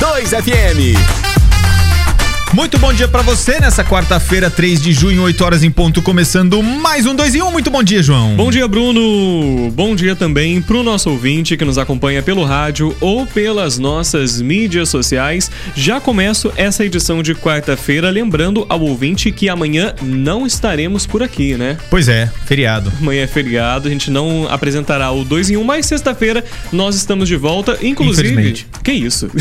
92 FM. Muito bom dia pra você nessa quarta-feira, 3 de junho, 8 horas em ponto, começando mais um 2 em 1. Muito bom dia, João. Bom dia, Bruno. Bom dia também pro nosso ouvinte que nos acompanha pelo rádio ou pelas nossas mídias sociais. Já começo essa edição de quarta-feira lembrando ao ouvinte que amanhã não estaremos por aqui, né? Pois é, feriado. Amanhã é feriado, a gente não apresentará o 2 em 1, mas sexta-feira nós estamos de volta, inclusive... Infelizmente. Que isso?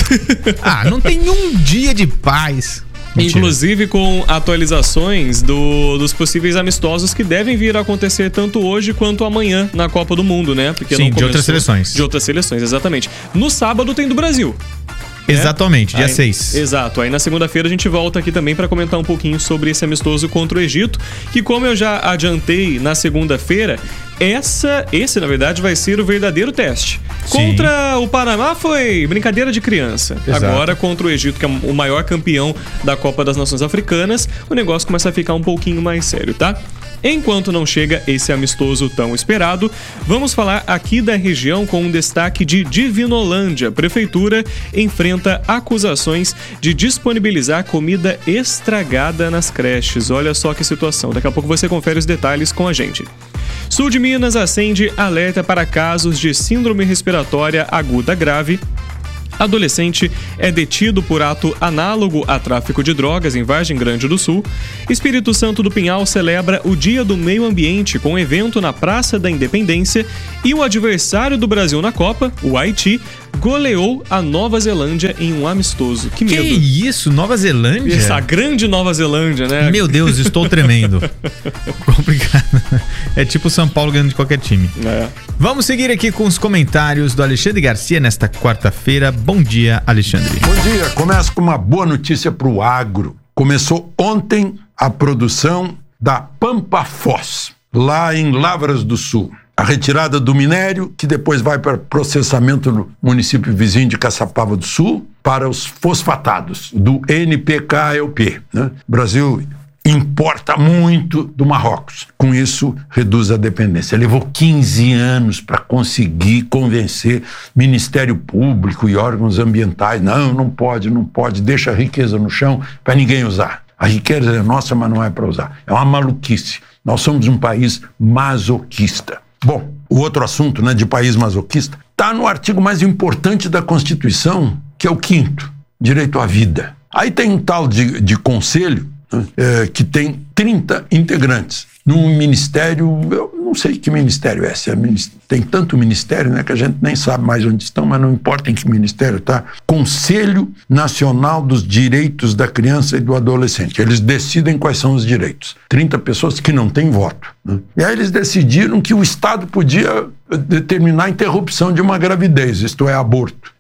Não tem um dia de paz. Mentira. Inclusive com atualizações dos possíveis amistosos que devem vir a acontecer tanto hoje quanto amanhã na Copa do Mundo, né? Porque sim, de outras seleções. De outras seleções, exatamente. No sábado tem do Brasil. Exatamente, dia 6. Exato. Aí na segunda-feira a gente volta aqui também para comentar um pouquinho sobre esse amistoso contra o Egito, que como eu já adiantei na segunda-feira, esse na verdade vai ser o verdadeiro teste. Sim. Contra o Panamá foi brincadeira de criança. Exato. Agora contra o Egito, que é o maior campeão da Copa das Nações Africanas, o negócio começa a ficar um pouquinho mais sério, tá? Enquanto não chega esse amistoso tão esperado, vamos falar aqui da região com um destaque de Divinolândia. Prefeitura enfrenta acusações de disponibilizar comida estragada nas creches. Olha só que situação. Daqui a pouco você confere os detalhes com a gente. Sul de Minas acende alerta para casos de síndrome respiratória aguda grave. Adolescente é detido por ato análogo a tráfico de drogas em Vargem Grande do Sul. Espírito Santo do Pinhal celebra o Dia do Meio Ambiente com evento na Praça da Independência. E o adversário do Brasil na Copa, o Haiti, goleou a Nova Zelândia em um amistoso. Que medo. Que isso? Nova Zelândia? Essa grande Nova Zelândia, né? Meu Deus, estou tremendo. Complicado. É tipo São Paulo ganhando de qualquer time. Vamos seguir aqui com os comentários do Alexandre Garcia nesta quarta-feira. Bom dia, Alexandre. Bom dia. Começo com uma boa notícia para o agro. Começou ontem a produção da Pampa Foz, lá em Lavras do Sul. A retirada do minério, que depois vai para processamento no município vizinho de Caçapava do Sul, para os fosfatados, do NPK-EUP. Né? O Brasil importa muito do Marrocos. Com isso, reduz a dependência. Levou 15 anos para conseguir convencer Ministério Público e órgãos ambientais. Não pode, deixa a riqueza no chão para ninguém usar. A riqueza é nossa, mas não é para usar. É uma maluquice. Nós somos um país masoquista. Bom, o outro assunto, né, de país masoquista, está no artigo mais importante da Constituição, que é o 5º, direito à vida. Aí tem um tal de conselho, que tem 30 integrantes. Num ministério, eu não sei que ministério é, tem tanto ministério, né, que a gente nem sabe mais onde estão, mas não importa em que ministério tá. Conselho Nacional dos Direitos da Criança e do Adolescente. Eles decidem quais são os direitos. 30 pessoas que não têm voto. Né? E aí eles decidiram que o Estado podia determinar a interrupção de uma gravidez, isto é, aborto.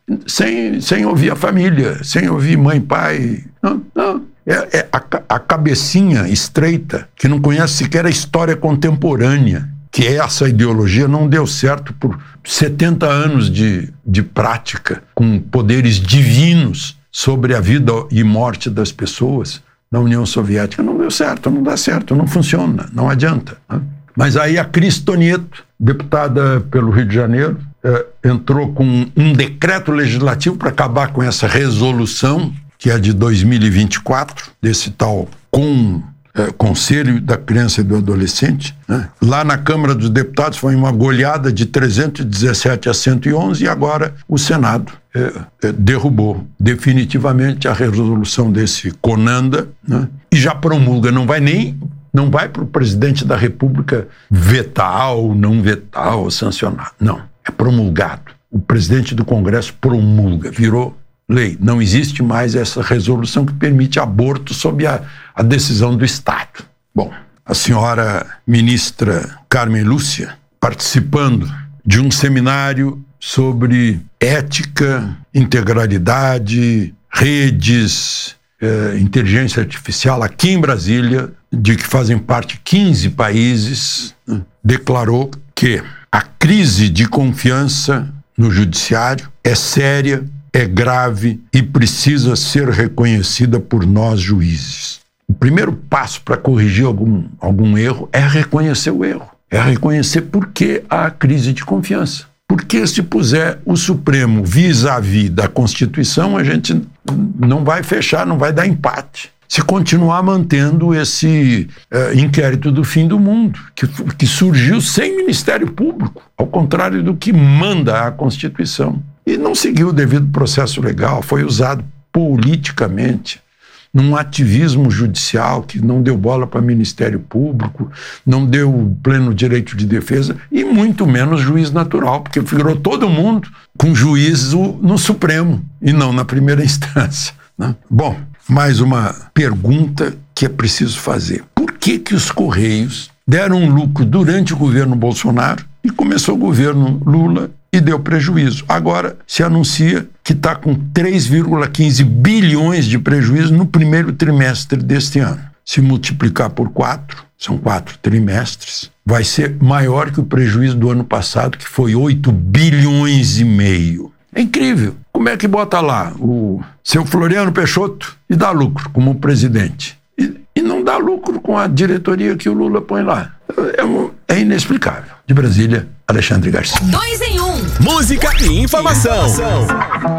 Sem ouvir a família, sem ouvir mãe, pai. Não. É a cabecinha estreita, que não conhece sequer a história contemporânea, que essa ideologia não deu certo por 70 anos de prática, com poderes divinos sobre a vida e morte das pessoas na União Soviética. Não deu certo, não dá certo, não funciona, não adianta. Né? Mas aí a Cris Tonieto, deputada pelo Rio de Janeiro, entrou com um decreto legislativo para acabar com essa resolução, que é de 2024, desse tal Conselho da Criança e do Adolescente. Né? Lá na Câmara dos Deputados foi uma goleada de 317 a 111 e agora o Senado derrubou definitivamente a resolução desse Conanda, né? E já promulga, não vai para o presidente da República vetar ou não vetar ou sancionar. Não, é promulgado. O presidente do Congresso promulga, virou lei. Não existe mais essa resolução que permite aborto sob a decisão do Estado. Bom, a senhora ministra Carmen Lúcia, participando de um seminário sobre ética, integralidade, redes, inteligência artificial aqui em Brasília, de que fazem parte 15 países, declarou que a crise de confiança no judiciário é séria, é grave e precisa ser reconhecida por nós juízes. O primeiro passo para corrigir algum erro é reconhecer o erro. É reconhecer por que há crise de confiança. Porque se puser o Supremo vis-à-vis da Constituição, a gente não vai fechar, não vai dar empate. Se continuar mantendo esse inquérito do fim do mundo, que surgiu sem Ministério Público, ao contrário do que manda a Constituição. E não seguiu o devido processo legal, foi usado politicamente, num ativismo judicial que não deu bola para Ministério Público, não deu pleno direito de defesa e muito menos juiz natural, porque virou todo mundo com juízo no Supremo e não na primeira instância, né? Bom, mais uma pergunta que é preciso fazer. Por que os Correios deram um lucro durante o governo Bolsonaro e começou o governo Lula e deu prejuízo? Agora se anuncia que está com 3,15 bilhões de prejuízo no primeiro trimestre deste ano. Se multiplicar por 4, são 4 trimestres, vai ser maior que o prejuízo do ano passado, que foi 8 bilhões e meio. É incrível. Como é que bota lá o seu Floriano Peixoto e dá lucro como presidente? E não dá lucro com a diretoria que o Lula põe lá. É inexplicável. De Brasília, Alexandre Garcia. 2 em 1. Música e informação.